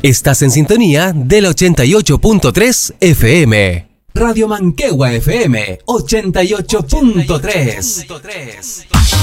Estás en sintonía del 88.3 FM. Radio Manquehue FM 88.3.